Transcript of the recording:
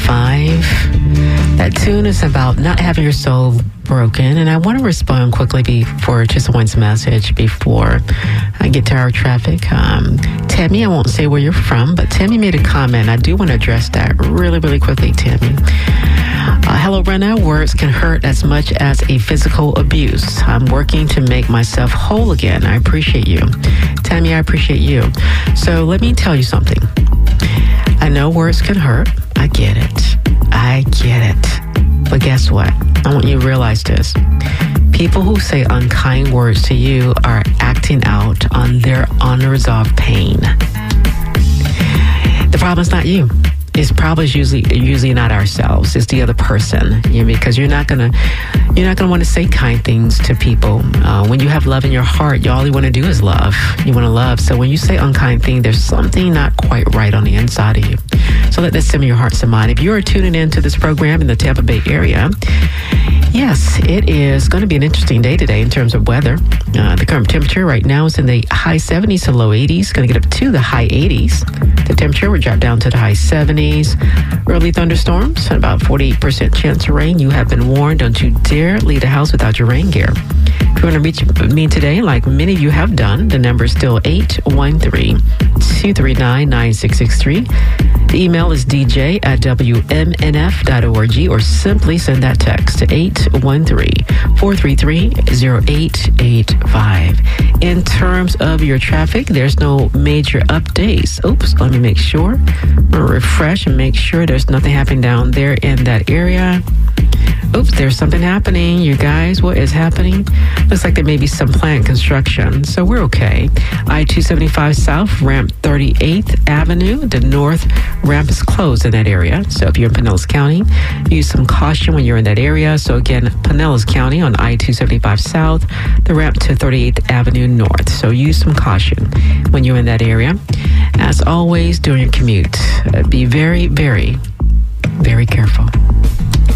That tune is about not having your soul broken. And I want to respond quickly before just one's message before I get to our traffic. Tammy, I won't say where you're from, but Tammy made a comment. I do want to address that really, really quickly, Tammy. Hello, Rena. Words can hurt as much as a physical abuse. I'm working to make myself whole again. I appreciate you. Tammy, I appreciate you. So let me tell you something. I know words can hurt. I get it. But guess what? I want you to realize this. People who say unkind words to you are acting out on their unresolved pain. The problem's not you. It's probably usually not ourselves. It's the other person. Because you're not gonna want to say kind things to people. When you have love in your heart, all you want to do is love. You want to love. So when you say unkind thing, there's something not quite right on the inside of you. So let that simmer your hearts and mind. If you are tuning into this program in the Tampa Bay area, yes, it is going to be an interesting day today in terms of weather. The current temperature right now is in the high 70s to low 80s. Going to get up to the high 80s. The temperature will drop down to the high 70s. Early thunderstorms and about 48% chance of rain. You have been warned. Don't you dare leave the house without your rain gear. If you want to reach me today, like many of you have done, the number is still 813-239-9663. The email is dj@wmnf.org, or simply send that text to 813-433-0885. In terms of your traffic, there's no major updates. Oops, let me make sure. Refresh and make sure there's nothing happening down there in that area. Oops, there's something happening, you guys. What is happening? Looks like there may be some plant construction, so we're okay. I-275 South, ramp 38th Avenue. The north ramp is closed in that area. So if you're in Pinellas County, use some caution when you're in that area. So again, Pinellas County on I-275 South, the ramp to 38th Avenue North. So use some caution when you're in that area. As always, during your commute, be very, very, very careful.